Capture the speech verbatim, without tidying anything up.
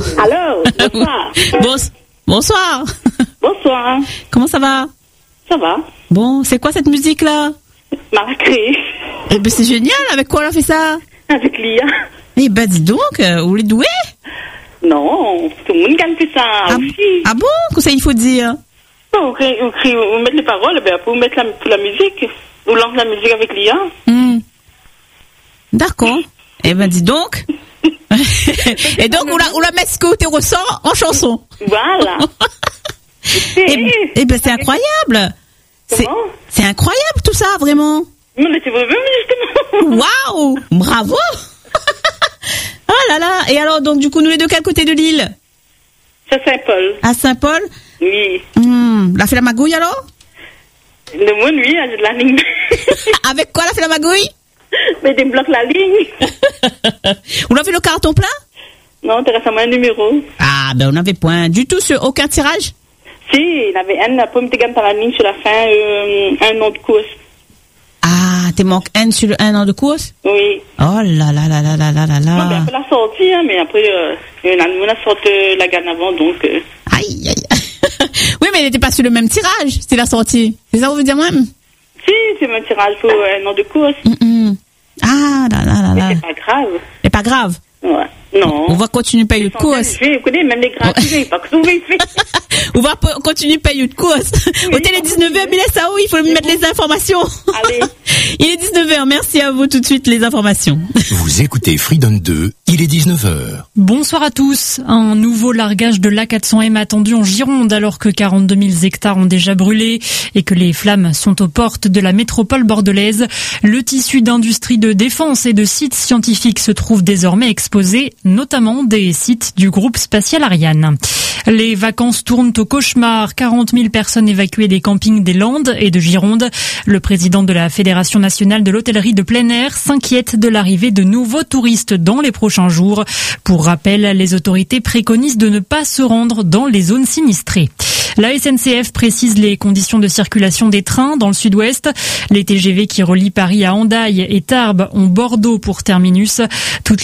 Allô, bonsoir. Bon, bonsoir. Bonsoir. Comment ça va? Ça va. Bon, c'est quoi cette musique-là? Marqué. Eh ben, c'est génial. Avec quoi on a fait ça? Avec Lia. Eh ben, dis donc, euh, vous les doués? Non, tout le monde gagne plus ça Ah, aussi. ah bon? Que ça, il faut dire? Vous, crie- vous, crie- vous mettez les paroles, ben, vous mettez la, pour la musique. Vous lancez la musique avec Lia. Hmm. D'accord. Eh ben, dis donc. Et donc, on la, on la met ce que tu ressens en chanson. Voilà. Eh, eh ben, c'est incroyable. C'est, Comment? c'est incroyable tout ça, vraiment. Mais c'est vrai, justement. Waouh! Bravo! Oh là là! Et alors, donc, du coup, nous les deux, quel côté de l'île? C'est Saint-Paul. À Saint-Paul? Oui. Hmm. La fait la magouille alors? Le monde, oui, j'ai de la ligne. Avec quoi la fait la magouille? Mais débloque la ligne. On a fait le carton plein? Non, t'as récemment un numéro. Ah, ben, on n'avait point du tout sur aucun tirage? Si, il avait un, la pomme de gamme par la ligne sur la fin, euh, un nom de course. Ah, t'es manque un sur le un an de course? Oui. Oh là là là là là là là Non, mais là. après la sortie, hein, mais après, euh, on a sorti euh, la gagne avant, donc. Euh... Aïe, aïe. Oui, mais elle n'était pas sur le même tirage, c'est la sortie. C'est ça, on veut dire même? Si, c'est mon tirage pour euh, un nom de course. Mm-mm. Ah là là là Mais là. c'est pas grave. C'est pas grave. Ouais. Non. On va continuer à payer de course. Vous connaissez, même les gratuits, pas que vous fait. On va p- continuer à payer de course. Au télé dix-neuf heures, mais là, ça, oui, il faut me mettre les informations. Allez. Il est dix-neuf heures, merci à vous tout de suite les informations. Vous écoutez Freedom deux, il est dix-neuf heures. Bonsoir à tous. Un nouveau largage de l'A quatre cents M attendu en Gironde alors que quarante-deux mille hectares ont déjà brûlé et que les flammes sont aux portes de la métropole bordelaise. Le tissu d'industrie de défense et de sites scientifiques se trouve désormais exposé, notamment des sites du groupe spatial Ariane. Les vacances tournent au cauchemar. quarante mille personnes évacuées des campings des Landes et de Gironde. Le président de la Fédération nationale de l'hôtellerie de plein air s'inquiète de l'arrivée de nouveaux touristes dans les prochains jours. Pour rappel, les autorités préconisent de ne pas se rendre dans les zones sinistrées. La S N C F précise les conditions de circulation des trains dans le sud-ouest. Les T G V qui relient Paris à Hendaye et Tarbes ont Bordeaux pour terminus. Toutes